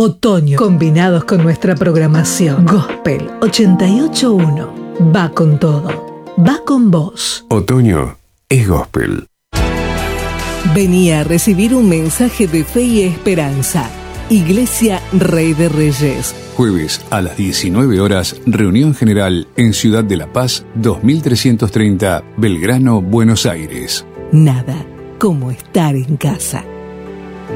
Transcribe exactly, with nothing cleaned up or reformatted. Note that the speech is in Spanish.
otoño, combinados con nuestra programación. Gospel ochenta y ocho punto uno. Va con todo. Va con vos. Otoño es gospel. Venía a recibir un mensaje de fe y esperanza. Iglesia Rey de Reyes. Jueves a las diecinueve horas, reunión general en Ciudad de La Paz, dos mil trescientos treinta, Belgrano, Buenos Aires. Nada como estar en casa.